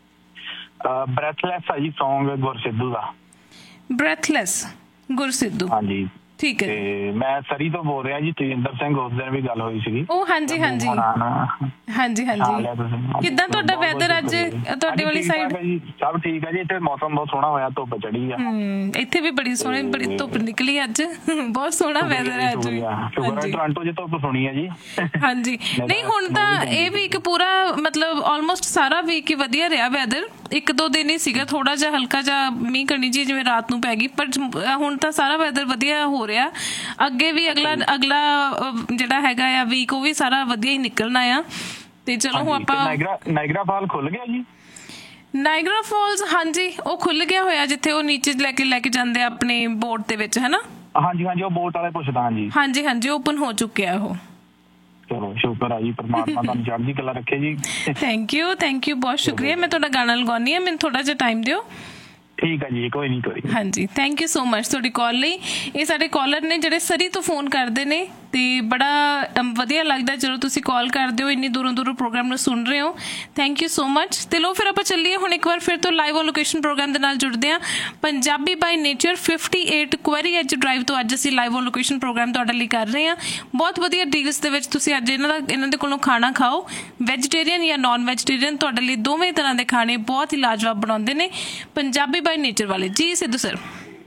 ਬ੍ਰੈਥਲੈਸ ਹੈ ਜੀ ਸੌਂਗ ਗੁਰਸਿੱਧੂ ਦਾ।
ਬ੍ਰੈਥਲੈਸ ਗੁਰਸਿੱਧੂ, ਹਾਂਜੀ ਠੀਕ ਹੈ। ਤੇ
ਮੈਂ ਸਰੀ ਤੋਂ ਬੋਲ ਰਿਹਾ ਜੀ, ਤੇਜਿੰਦਰ ਸਿੰਘ। ਉਸ ਦਿਨ ਵੀ ਗੱਲ ਹੋਈ ਸੀਗੀ।
ਉਹ ਹਾਂਜੀ ਹਾਂਜੀ ਹਾਂਜੀ ਹਾਂਜੀ। ਕਿੱਦਾਂ ਤੁਹਾਡਾ ਵੈਦਰ ਅੱਜ ਤੁਹਾਡੇ ਵਾਲੀ ਸਾਈਡ?
ਸਭ ਠੀਕ ਹੈ ਜੀ, ਇੱਥੇ ਮੌਸਮ ਬਹੁਤ ਸੋਹਣਾ ਹੋਇਆ, ਧੁੱਪ ਚੜੀ ਆ।
ਇੱਥੇ ਵੀ ਬੜੀ ਸੋਹਣੀ ਬੜੀ ਧੁੱਪ ਨਿਕਲੀ ਅੱਜ, ਬਹੁਤ ਸੋਹਣਾ ਵੈਦਰ ਹੈ ਅੱਜ।
ਟੋਰਾਂਟੋ ਚ ਧੁੱਪ ਸੋਹਣੀ ਹੈ ਜੀ। ਹਾਂਜੀ
ਨਹੀਂ ਹੁਣ ਤਾਂ ਇਹ ਵੀ ਇੱਕ ਪੂਰਾ ਮਤਲਬ ਆਲਮੋਸਟ ਸਾਰਾ ਵੀਕ ਹੀ ਵਧੀਆ ਰਿਹਾ ਵੈਦਰ। ਇੱਕ ਦੋ ਦਿਨ ਹੀ ਸੀਗਾ ਥੋੜਾ ਜਿਹਾ ਹਲਕਾ ਜਿਹਾ ਮੀਂਹ ਕਣੀ ਜੀ ਜਿਵੇਂ ਰਾਤ ਨੂੰ ਪੈ ਗਈ, ਪਰ ਹੁਣ ਤਾਂ ਸਾਰਾ ਵੈਦਰ ਵਧੀਆ ਹੋ ਰਿਹਾ। ਅੱਗੇ ਵੀ ਅਗਲਾ ਅਗਲਾ ਜਿਹੜਾ ਹੈਗਾ ਆ ਵੀਕ ਉਹ ਵੀ ਸਾਰਾ ਵਧੀਆ ਹੀ ਨਿਕਲਣਾ ਆ। ਤੇ ਚਲੋ ਹੁਣ ਆਪਾਂ
ਨਾਇਗਰਾ ਫਾਲ ਖੁੱਲ ਗਿਆ ਜੀ।
ਨਾਇਗਰਾ ਫਾਲਸ ਹਾਂਜੀ ਉਹ ਖੁੱਲ ਗਿਆ ਹੋਇਆ, ਜਿੱਥੇ ਉਹ ਨੀਚੇ ਲੈ ਕੇ ਲੈ ਕੇ ਜਾਂਦੇ ਆ ਆਪਣੇ ਬੋਟ ਦੇ ਵਿੱਚ ਹੈ ਨਾ।
ਹਾਂਜੀ ਹਾਂਜੀ ਉਹ ਬੋਟ ਵਾਲੇ ਪੁੱਛਦਾ। ਹਾਂਜੀ
ਹਾਂਜੀ ਹਾਂਜੀ ਓਪਨ ਹੋ ਚੁੱਕਿਆ ਉਹ।
ਚਲੋ ਸ਼ੁਕਰ ਆ ਜੀ, ਪਰਮਾਤਮਾ ਤੁਹਾਨੂੰ ਚੜ੍ਹਦੀ ਕਲਾ ਰੱਖੇ ਜੀ।
ਥੈਂਕ ਯੂ ਥੈਂਕ ਯੂ, ਬਹੁਤ ਸ਼ੁਕਰੀਆ। ਮੈਂ ਤੁਹਾਡਾ ਗਾਣਾ ਲਗਾਉਣੀ ਆ, ਮੈਨੂੰ ਥੋੜਾ ਜਿਹਾ ਟਾਈਮ ਦਿਓ।
ਠੀਕ ਹੈ ਜੀ, ਕੋਈ ਨਹੀਂ ਕੋਈ।
ਹਾਂਜੀ ਥੈਂਕ ਯੂ ਸੋ ਮਚ ਤੁਹਾਡੀ ਕਾਲ ਲਈ। ਇਹ ਸਾਡੇ ਕਾਲਰ ਨੇ ਜਿਹੜੇ ਸਰੀ ਤੋਂ ਫੋਨ ਕਰਦੇ ਨੇ ਤੇ ਬੜਾ ਵਧੀਆ ਲੱਗਦਾ ਜਦੋਂ ਤੁਸੀਂ ਕਾਲ ਕਰਦੇ ਹੋ, ਇੰਨੀ ਦੂਰੋਂ ਦੂਰੋਂ ਪ੍ਰੋਗਰਾਮ ਨੂੰ ਸੁਣ ਰਹੇ ਹੋ। Thank you so much. ਤੇ ਲੋ ਫਿਰ ਆਪਾਂ ਚੱਲੀਏ ਹੁਣ ਇੱਕ ਵਾਰ ਫਿਰ ਤੋਂ ਲਾਈਵ ਔਨ ਲੋਕੇਸ਼ਨ ਪ੍ਰੋਗਰਾਮ ਦੇ ਨਾਲ ਜੁੜਦੇ ਹਾਂ। Punjabi by nature fifty eight query as drive ਤੋਂ ਅੱਜ ਅਸੀਂ ਲਾਈਵ ਔਨ ਲੋਕੇਸ਼ਨ ਪ੍ਰੋਗਰਾਮ ਤੁਹਾਡੇ ਲਈ ਕਰ ਰਹੇ ਹਾਂ। ਬਹੁਤ ਵਧੀਆ ਡੀਲਸ ਦੇ ਵਿੱਚ ਤੁਸੀਂ ਅੱਜ ਇਹਨਾਂ ਦਾ ਇਹਨਾਂ ਦੇ ਕੋਲੋਂ ਖਾਣਾ ਖਾਓ, ਵੈਜੀਟੇਰੀਅਨ ਜਾਂ ਨੋਨ ਵੈਜੀਟੇਰੀਅਨ, ਤੁਹਾਡੇ ਲਈ ਦੋਵੇਂ ਤਰ੍ਹਾਂ ਦੇ ਖਾਣੇ ਬਹੁਤ ਹੀ ਲਾਜਵਾਬ ਬਣਾਉਂਦੇ ਨੇ ਪੰਜਾਬੀ ਬਾਈ ਨੇਚਰ ਵਾਲੇ। ਜੀ ਸਿੱਧੂ ਸਰ।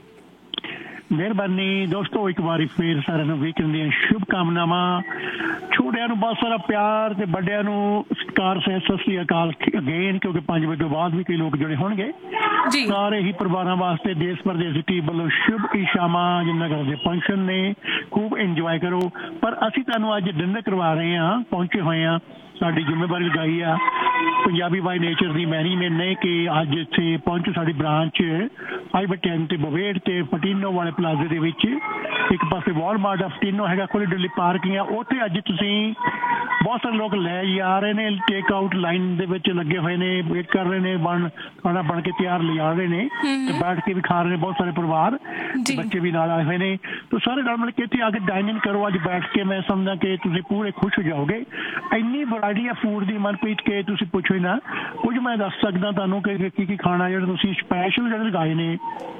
ਮਿਹਰਬਾਨੀ ਦੋਸਤੋ, ਇੱਕ ਵਾਰੀ ਫੇਰ ਸਾਰਿਆਂ ਨੂੰ ਵੀਕਐਂਡ ਦੀਆਂ ਸ਼ੁਭ ਕਾਮਨਾਵਾਂ। ਛੋਟਿਆਂ ਨੂੰ ਬਹੁਤ ਸਾਰਾ ਪਿਆਰ ਤੇ ਵੱਡਿਆਂ ਨੂੰ ਸਤਿਕਾਰ ਸਹਿਤ ਸਤਿ ਸ੍ਰੀ ਅਕਾਲ ਅਗੇਨ, ਕਿਉਂਕਿ ਪੰਜ ਵਜੇ ਤੋਂ ਬਾਅਦ ਵੀ ਕਈ ਲੋਕ ਜੁੜੇ ਹੋਣਗੇ। ਸਾਰੇ ਹੀ ਪਰਿਵਾਰਾਂ ਵਾਸਤੇ ਦੇਸ਼ ਪ੍ਰਦੇਸ਼ ਦੀ ਟੀਮ ਵੱਲੋਂ ਸ਼ੁਭ ਇਸ਼ਾਵਾਂ। ਜਿੰਨਾ ਘਰ ਦੇ ਫੰਕਸ਼ਨ ਨੇ ਖੂਬ ਇੰਜੋਏ ਕਰੋ। ਪਰ ਅਸੀਂ ਤੁਹਾਨੂੰ ਅੱਜ ਡਿਨਰ ਕਰਵਾ ਰਹੇ ਹਾਂ, ਪਹੁੰਚੇ ਹੋਏ ਹਾਂ। ਸਾਡੀ ਜ਼ਿੰਮੇਵਾਰੀ ਲਗਾਈ ਆ Punjabi by nature the management ਨੇ ਕਿ ਅੱਜ ਇੱਥੇ ਪਹੁੰਚੋ ਸਾਡੀ ਬ੍ਰਾਂਚ ਆਈਵਰ ਟੈਨ ਤੇ ਬਵੇੜ ਤੇ ਫਟੀਨੋ ਵਾਲੇ ਪਲਾਜ਼ੇ ਦੇ ਵਿੱਚ। ਇੱਕ ਪਾਸੇ ਵਾਲਮਾਰਟ ਆ, ਫਟੀਨੋ ਹੈਗਾ, ਖੁੱਲੀ ਡੁੱਲੀ ਪਾਰਕਿੰਗ ਆ ਉੱਥੇ। ਅੱਜ ਤੁਸੀਂ ਬਹੁਤ ਸਾਰੇ ਲੋਕ ਲੈ ਜਾ ਰਹੇ ਨੇ, ਟੇਕ ਆਊਟ ਲਾਈਨ ਦੇ ਵਿੱਚ ਲੱਗੇ ਹੋਏ ਨੇ, ਵੇਟ ਕਰ ਰਹੇ ਨੇ, ਬਣ ਖਾਣਾ ਬਣ ਕੇ ਤਿਆਰ ਲਿਜਾ ਰਹੇ ਨੇ ਤੇ ਬੈਠ ਕੇ ਵੀ ਖਾ ਰਹੇ ਨੇ। ਬਹੁਤ ਸਾਰੇ ਪਰਿਵਾਰ ਬੱਚੇ ਵੀ ਨਾਲ ਆਏ ਹੋਏ ਨੇ। ਤਾਂ ਸਾਰੇ ਨਾਲ ਮਿਲ ਕੇ ਇੱਥੇ ਆ ਕੇ ਡਾਈਨਿੰਗ ਕਰੋ ਅੱਜ ਬੈਠ ਕੇ। ਮੈਂ ਸਮਝਦਾ ਕਿ ਤੁਸੀਂ ਪੂਰੇ ਖੁਸ਼ ਹੋ ਜਾਓਗੇ। ਇੰਨੀ ਵੈਰਾਈਟੀ ਆ ਫੂਡ ਦੀ ਮਨਪ੍ਰੀਤ ਕੇ ਤੁਸੀਂ ਪੁੱਛੋ ਹੀ ਨਾ। ਕੁਝ ਮੈਂ ਦੱਸ ਸਕਦਾ ਤੁਹਾਨੂੰ ਕਿ ਕੀ ਕੀ ਖਾਣਾ ਜਿਹੜਾ ਤੁਸੀਂ ਸਪੈਸ਼ਲ ਜਿਹੜੇ ਲਗਾਏ ਨੇ।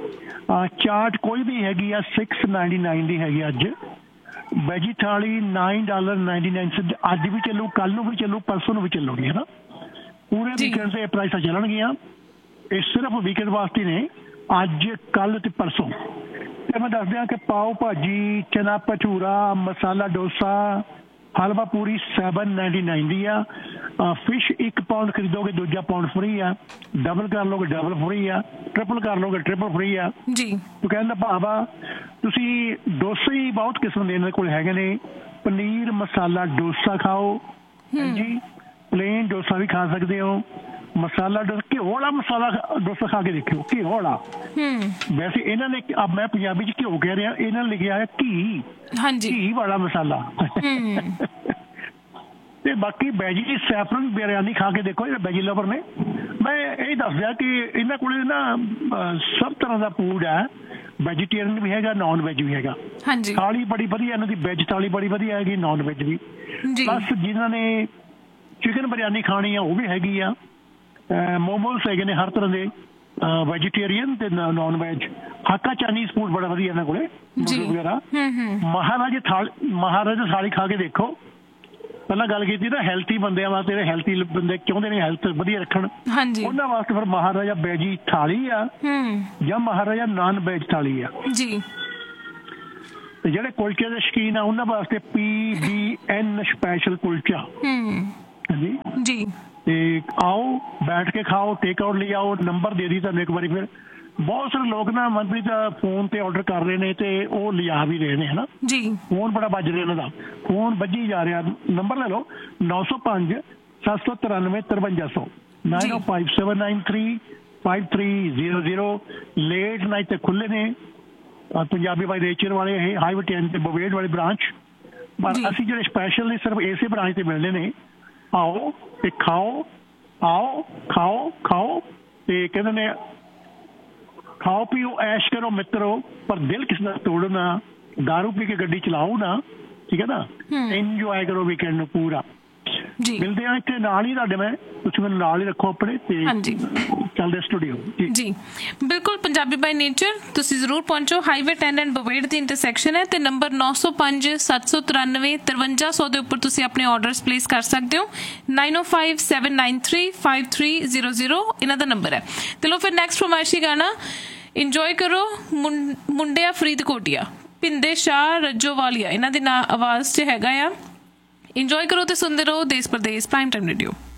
ਚਾਟ ਕੋਈ ਵੀ ਹੈਗੀ ਆ ਸਿਕਸ ਨਾਈਨਟੀ ਨਾਈਨ ਦੀ ਹੈਗੀ ਅੱਜ। ਵੈਜੀ ਥਾਲੀ nine dollar ninety nine Saint ਅੱਜ ਵੀ ਚੱਲੂ, ਕੱਲ ਨੂੰ ਵੀ ਚੱਲੂ, ਪਰਸੋਂ ਨੂੰ ਵੀ ਚੱਲੂਗੀ ਹੈ ਨਾ। ਪੂਰੇ ਵੀਕਐਂਡ ਤੇ ਪ੍ਰਾਈਸਾਂ ਚੱਲਣਗੀਆਂ। ਇਹ ਸਿਰਫ ਵੀਕਐਂਡ ਵਾਸਤੇ ਨੇ, ਅੱਜ ਕੱਲ ਤੇ ਪਰਸੋਂ। ਤੇ ਮੈਂ ਦੱਸ ਦਿਆਂ ਕਿ ਪਾਓ ਭਾਜੀ, ਚਨਾ ਭਟੂਰਾ, ਮਸਾਲਾ ਡੋਸਾ, ਹਲਵਾ ਪੂਰੀ ਸੈਵਨ ਨਾਈਨਟੀ ਨਾਈਨ ਦੀ ਆ। ਫਿਸ਼ ਇੱਕ ਪਾਊਂਡ ਖਰੀਦੋਗੇ ਦੂਜਾ ਪਾਊਂਡ ਫਰੀ ਆ। ਡਬਲ ਕਰ ਲਓਗੇ ਡਬਲ ਫਰੀ ਆ। ਟ੍ਰਿਪਲ ਕਰ ਲਓਗੇ ਟ੍ਰਿਪਲ ਫਰੀ ਆ ਜੀ। ਉਹ ਕਹਿੰਦਾ ਭਾਵਾ ਤੁਸੀਂ ਡੋਸੇ ਹੀ ਬਹੁਤ ਕਿਸਮ ਦੇ ਇਹਨਾਂ ਕੋਲ ਹੈਗੇ ਨੇ। ਪਨੀਰ ਮਸਾਲਾ ਡੋਸਾ ਖਾਓ ਜੀ, ਪਲੇਨ ਡੋਸਾ ਵੀ ਖਾ ਸਕਦੇ ਹੋ। ਮਸਾਲਾ ਡੋਸਾ, ਘਿਓ ਵਾਲਾ ਮਸਾਲਾ ਡੋਸਾ ਖਾ ਕੇ ਦੇਖਿਓ, ਘਿਓ ਵਾਲਾ। ਵੈਸੇ ਇਹਨਾਂ ਨੇ, ਮੈਂ ਪੰਜਾਬੀ ਚ ਘਿਓ ਕਹਿ ਰਿਹਾ, ਇਹਨਾਂ ਨੇ ਲਿਖਿਆ ਹੈ ਘੀ, ਘੀ ਵਾਲਾ ਮਸਾਲਾ। ਤੇ ਬਾਕੀ ਵੈਜੀ ਸੈਫਰਨ ਬਿਰਿਆਨੀ ਖਾ ਕੇ ਦੇਖੋ, ਜਿਹੜੇ ਵੈਜੀ ਲਵਰ ਨੇ। ਮੈਂ ਇਹ ਦੱਸਦਾ ਕਿ ਇਹਨਾਂ ਕੋਲ ਨਾ ਸਭ ਤਰ੍ਹਾਂ ਦਾ ਫੂਡ ਹੈ, ਵੈਜੀਟੇਰੀਅਨ ਵੀ ਹੈਗਾ, ਨੋਨ ਵੈਜ ਵੀ ਹੈਗਾ। ਥਾਲੀ ਬੜੀ ਵਧੀਆ ਇਹਨਾਂ ਦੀ, ਵੈਜ ਥਾਲੀ ਬੜੀ ਵਧੀਆ ਹੈਗੀ, ਨੋਨ ਵੈਜ ਵੀ। ਪਲੱਸ ਜਿਨ੍ਹਾਂ ਨੇ ਚਿਕਨ ਬਿਰਿਆਨੀ ਖਾਣੀ ਆ ਉਹ ਵੀ ਹੈਗੀ ਆ। ਮੋਮੋਸ ਹੈਗੇ ਨੇ ਹਰ ਤਰ੍ਹਾਂ ਦੇ, ਵੈਜੀਟੇਰੀਅਨ ਤੇ non veg. Hakka Chinese food ਬੜਾ ਵਧੀਆ ਇਹਨਾਂ ਕੋਲੇ ਵਗੈਰਾ। ਮਹਾਰਾਜਾ ਥਾਲੀ, ਮਹਾਰਾਜਾ ਥਾਲੀ ਖਾ ਕੇ ਦੇਖੋ। ਪਹਿਲਾਂ ਗੱਲ ਕੀਤੀ ਨਾ ਹੈਲਥੀ ਬੰਦਿਆਂ ਵਾਸਤੇ, ਜਿਹੜੇ ਹੈਲਥੀ ਬੰਦੇ ਚਾਹੁੰਦੇ ਨੇ ਹੈਲਥ ਵਧੀਆ ਰੱਖਣ, ਉਹਨਾਂ ਵਾਸਤੇ ਫਿਰ ਮਹਾਰਾਜਾ ਵੈਜੀ ਥਾਲੀ ਆ ਜਾਂ ਮਹਾਰਾਜਾ ਨਾਨ ਵੈਜ ਥਾਲੀ ਆ ਜੀ। ਤੇ ਜਿਹੜੇ ਕੁਲਚੇ ਦੇ ਸ਼ੌਕੀਨ ਆ ਉਹਨਾਂ ਵਾਸਤੇ P B N special kulcha ਜੀ ਜੀ। ਤੇ ਆਓ ਬੈਠ ਕੇ ਖਾਓ, ਟੇਕ ਆਊਟ ਲਈ ਆਓ। ਨੰਬਰ ਦੇ ਦੀ ਤੁਹਾਨੂੰ ਇੱਕ ਵਾਰੀ। ਫਿਰ ਬਹੁਤ ਸਾਰੇ ਲੋਕ ਨਾ ਮਨਪ੍ਰੀਤ ਫੋਨ ਤੇ ਆਰਡਰ ਕਰ ਰਹੇ ਨੇ ਤੇ ਉਹ ਲਿਜਾ ਵੀ ਰਹੇ ਨੇ ਹੈ ਨਾ ਜੀ। ਫੋਨ ਬੜਾ ਵੱਜ ਰਿਹਾ ਇਹਨਾਂ ਦਾ, ਫੋਨ ਵੱਜੀ ਜਾ ਰਿਹਾ। ਨੰਬਰ ਲੈ ਲਓ ਨੌ ਸੌ ਪੰਜ ਸੱਤ ਸੌ ਤਰਾਨਵੇਂ ਤਰਵੰਜਾ ਸੌ ਨਾਈਨ ਓ five seven nine three five three zero zero late night ते खुले ने पंजाबी बाई नेचर वाले हाईवे टेन ते बवेड़ वाले ब्रांच पर असी जो स्पैशल ने सिर्फ इसे ब्रांच से मिलने ने आओ ते खाओ आओ खाओ खाओ ते कहते ने खाओ पियो ऐश करो मित्रों पर दिल किसी का तोड़ो ना दारू पी के गड्डी चलाओ ना ठीक है ना इंजॉय करो वीकेंड ਨੂੰ ਪੂਰਾ
ਜੀ
ਮਿਲਦੇ ਆ ਇੱਥੇ ਨਾਲ ਹੀ ਤੁਹਾਡੇ ਮੈਂ ਤੁਸੀਂ ਮੈਨੂੰ ਨਾਲ ਹੀ ਰੱਖੋ ਆਪਣੇ ਤੇ
ਹਾਂਜੀ
ਚੱਲਦੇ ਸਟੂਡੀਓ
ਜੀ ਬਿਲਕੁਲ ਪੰਜਾਬੀ ਬਾਈ ਨੇਚਰ ਤੁਸੀਂ ਜ਼ਰੂਰ ਪਹੁੰਚੋ highway ten and ਬਵੇੜ the intersection ਹੈ ਤੇ ਨੰਬਰ ਨੌ ਸੌ ਪੰਜ ਸੱਤ ਸੌ ਤਰਾਨਵੇਂ ਤਰਵੰਜਾ ਸੌ ਦੇ ਉੱਪਰ ਤੁਸੀਂ ਆਪਣੇ ਆਰਡਰਸ ਪਲੇਸ ਕਰ ਸਕਦੇ ਹੋ ਨਾਈਨ ਓ five seven nine three five three zero zero ਇਹਨਾਂ ਦਾ ਨੰਬਰ ਹੈ। ਚਲੋ ਫਿਰ ਨੈਕਸਟ ਫਰਮਾਇਸ਼ੀ ਗਾਣਾ ਇੰਜੋਏ ਕਰੋ ਮੁੰਡਿਆ ਫਰੀਦਕੋਟੀਆ ਭਿੰਦੇ ਸ਼ਾਹ ਰੱਜੋਵਾਲੀਆ ਇਹਨਾਂ ਦੀ ਨਾ ਆਵਾਜ਼ 'ਚ ਹੈਗਾ ਆ। ਇੰਜੋਏ ਕਰੋ ਤੇ ਸੁਣਦੇ ਰਹੋ ਦੇਸ਼ ਪ੍ਰਦੇਸ਼ ਪ੍ਰਾਈਮ ਟਾਈਮ ਰੇਡੀਓ।